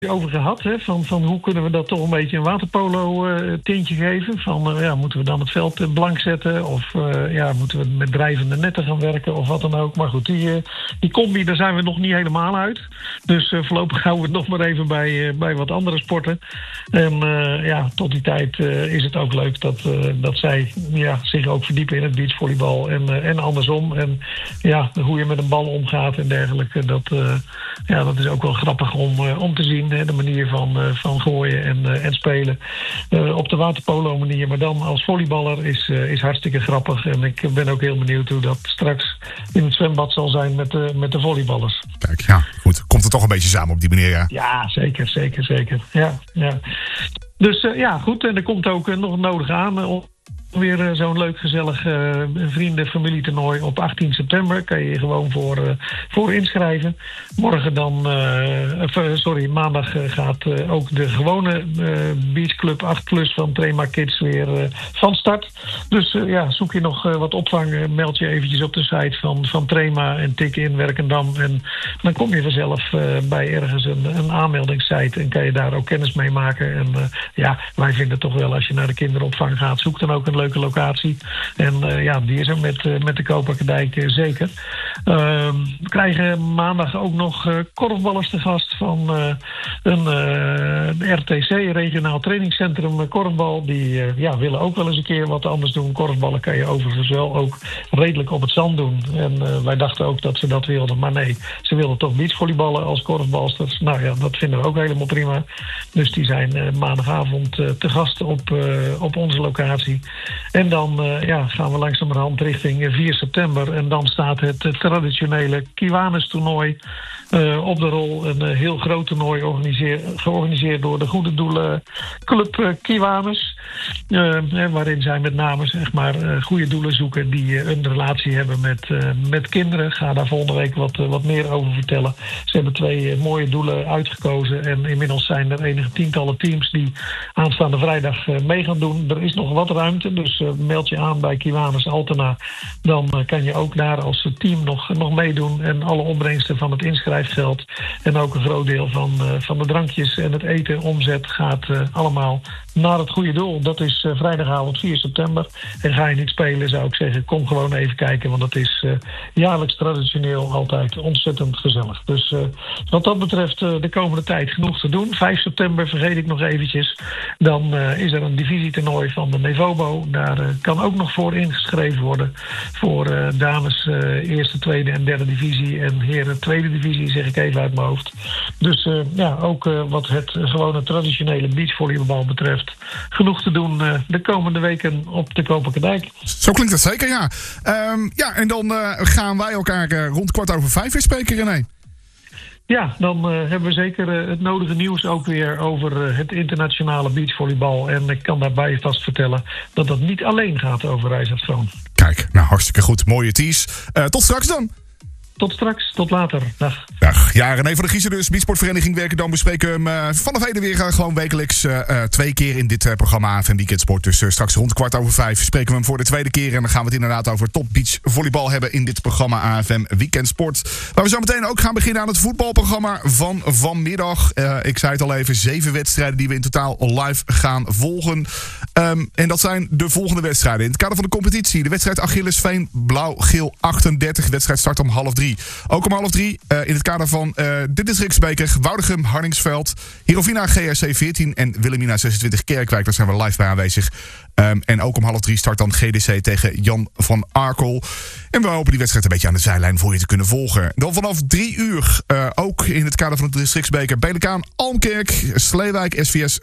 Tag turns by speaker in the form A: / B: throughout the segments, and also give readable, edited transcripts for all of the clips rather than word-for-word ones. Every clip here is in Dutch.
A: over gehad. Hè, van hoe kunnen we dat toch een beetje een waterpolo tintje geven. Van moeten we dan het veld blank zetten? Of moeten we met drijvende netten gaan werken? Of wat dan ook. Maar goed, die combi, daar zijn we nog niet helemaal uit. Dus voorlopig houden we het nog maar even bij wat andere sporten. En tot die tijd is het ook leuk dat zij zich ook verdiepen in het beachvolleybal. En andersom. En hoe je met een bal omgaat en dergelijke. Dat is ook wel grappig om te zien. De manier van gooien en spelen op de waterpolo manier. Maar dan als volleyballer is hartstikke grappig. En ik ben ook heel benieuwd hoe dat straks in het zwembad zal zijn met de volleyballers.
B: Kijk, ja, goed. Komt het toch een beetje samen op die manier, ja?
A: Ja, zeker. Ja. Dus goed. En er komt ook nog nodig aan. Weer zo'n leuk, gezellig vrienden-familietoernooi op 18 september. Kan je je gewoon voor inschrijven. Morgen dan, maandag gaat ook de gewone beachclub 8+ van Trema Kids weer van start. Dus zoek je nog wat opvang, meld je eventjes op de site van Trema en tik in Werkendam. En dan kom je vanzelf bij ergens een aanmeldingssite en kan je daar ook kennis mee maken. En wij vinden toch wel, als je naar de kinderopvang gaat, zoek dan ook een leuke locatie. En die is er met de Kopakendijk zeker. We krijgen maandag ook nog korfballers te gast van een RTC, Regionaal Trainingscentrum Korfbal. Die willen ook wel eens een keer wat anders doen. Korfballen kan je overigens wel ook redelijk op het zand doen. En wij dachten ook dat ze dat wilden. Maar nee, ze wilden toch beachvolleyballen als korfbalsters. Nou ja, dat vinden we ook helemaal prima. Dus die zijn maandagavond te gast op onze locatie. En dan gaan we langzamerhand richting 4 september. En dan staat het traditionele Kiwanis-toernooi op de rol. Een heel groot toernooi georganiseerd door de Goede Doelen Club Kiwanis. Waarin zij met name goede doelen zoeken die een relatie hebben met kinderen. Ga daar volgende week wat meer over vertellen. Ze hebben 2 mooie doelen uitgekozen. En inmiddels zijn er enige tientallen teams die aanstaande vrijdag mee gaan doen. Er is nog wat ruimte, dus meld je aan bij Kiwanis Altena. Dan kan je ook daar als team nog meedoen. En alle opbrengsten van het inschrijfgeld en ook een groot deel van de drankjes en het eten omzet gaat allemaal naar het goede doel. Dat is vrijdagavond 4 september. En ga je niet spelen, zou ik zeggen, kom gewoon even kijken. Want het is jaarlijks traditioneel altijd ontzettend gezellig. Dus wat dat betreft de komende tijd genoeg te doen. 5 september vergeet ik nog eventjes. Dan is er een divisietoernooi van de Nevobo. Daar kan ook nog voor ingeschreven worden. Voor dames eerste, tweede en derde divisie. En heren tweede divisie, zeg ik even uit mijn hoofd. Dus ook wat het gewone traditionele beachvolleybal betreft. Genoeg te doen de komende weken op de Kopakendijk.
B: Zo klinkt dat zeker, ja. En dan gaan wij elkaar rond 4:15 weer spreken, René.
A: Ja, dan hebben we zeker het nodige nieuws ook weer over het internationale beachvolleybal. En ik kan daarbij vast vertellen dat dat niet alleen gaat over Rijsselstrom.
B: Kijk, nou hartstikke goed. Mooie tease. Tot straks dan.
A: Tot straks, tot later. Dag.
B: Ja, René van der Giezen dus, Beachsportvereniging Werkendam. Bespreken hem vanaf heden weer gewoon wekelijks 2 keer in dit programma AFM Weekendsport. Dus straks rond 4:15 spreken we hem voor de tweede keer. En dan gaan we het inderdaad over top beachvolleybal hebben in dit programma AFM Weekendsport. Waar we zo meteen ook gaan beginnen aan het voetbalprogramma van vanmiddag. Ik zei het al even, 7 wedstrijden die we in totaal live gaan volgen. En dat zijn de volgende wedstrijden. In het kader van de competitie, de wedstrijd Achillesveen Blauw-Geel 38. De wedstrijd start om 2:30. Ook om 2:30 in het kader van de districtsbeker Woudegem, Hardingsveld, Herovina GRC 14 en Wilhelmina 26 Kerkwijk. Daar zijn we live bij aanwezig. En ook om 2:30 start dan GDC tegen Jan van Arkel. En we hopen die wedstrijd een beetje aan de zijlijn voor je te kunnen volgen. Dan vanaf 3:00 ook in het kader van de districtsbeker Belikaan, Almkerk, Sleewijk, SVS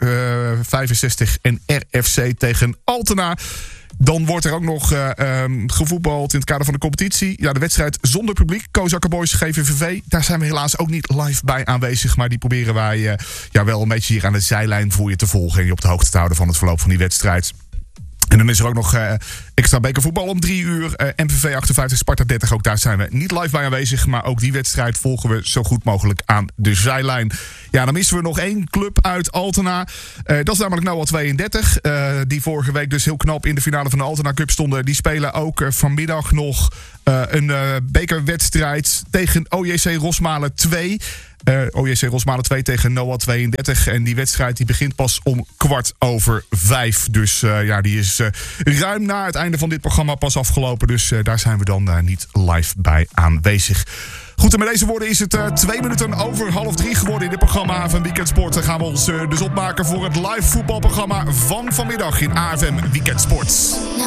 B: 65 en RFC tegen Altena. Dan wordt er ook nog gevoetbald in het kader van de competitie. Ja, de wedstrijd zonder publiek. Kozakker Boys, GVVV. Daar zijn we helaas ook niet live bij aanwezig. Maar die proberen wij wel een beetje hier aan de zijlijn voor je te volgen. En je op de hoogte te houden van het verloop van die wedstrijd. En dan is er ook nog extra bekervoetbal om 3:00. MVV 58, Sparta 30. Ook daar zijn we niet live bij aanwezig. Maar ook die wedstrijd volgen we zo goed mogelijk aan de zijlijn. Ja, dan missen we nog 1 club uit Altena. Dat is namelijk Noah 32. Die vorige week dus heel knap in de finale van de Altena Cup stonden. Die spelen ook vanmiddag nog Een bekerwedstrijd tegen OJC Rosmalen 2. OJC Rosmalen 2 tegen NOA 32. En die wedstrijd die begint pas om 5:15. Dus die is ruim na het einde van dit programma pas afgelopen. Dus daar zijn we dan niet live bij aanwezig. Goed, en met deze woorden is het 2 minuten over 2:30 geworden in dit programma van Weekend Sport. Dan gaan we ons dus opmaken voor het live voetbalprogramma van vanmiddag in AFM Weekend Sport.